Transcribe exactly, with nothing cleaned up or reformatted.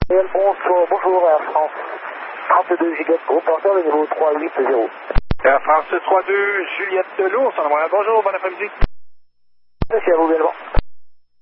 Bonsoir, bonjour Air France. trente-deux Juliette, groupe porteur, le numéro trois huit zéro. Air France trois deux Juliette de l'Ours, en envoyant bonjour, bon après-midi.